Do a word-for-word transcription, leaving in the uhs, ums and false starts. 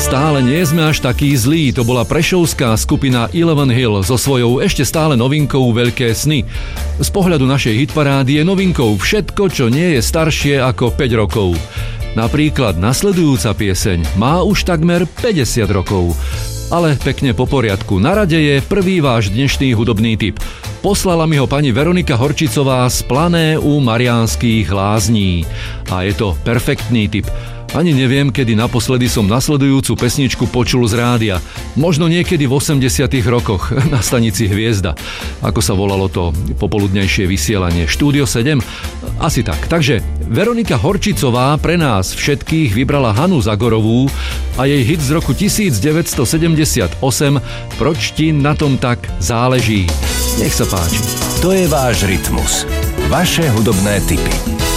Stále nie sme až takí zlí, to bola prešovská skupina Eleven Hill so svojou ešte stále novinkou Veľké sny. Z pohľadu našej hitparády je novinkou všetko, čo nie je staršie ako päť rokov. Napríklad nasledujúca pieseň má už takmer päťdesiat rokov. Ale pekne po poriadku, na rade je prvý váš dnešný hudobný tip. Poslala mi ho pani Veronika Horčicová z Plané u Mariánskych Lázní. A je to perfektný tip. Ani neviem, kedy naposledy som nasledujúcu pesničku počul z rádia. Možno niekedy v osemdesiatych rokoch na stanici Hviezda. Ako sa volalo to popoludnejšie vysielanie? Štúdio sedem? Asi tak. Takže Veronika Horčicová pre nás všetkých vybrala Hanu Zagorovú a jej hit z roku devätnásťsedemdesiatosem Proč ti na tom tak záleží. Nech sa páči. To je váš rytmus. Vaše hudobné tipy.